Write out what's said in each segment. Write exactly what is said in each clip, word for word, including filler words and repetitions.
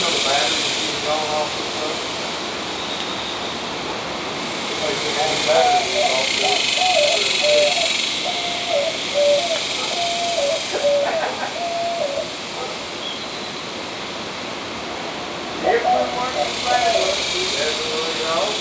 the batteries being gone off and stuff. Like the whole battery is off the Everyone working flat with it. Everyone, you know.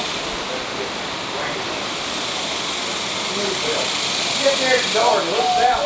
Get near the door and look down.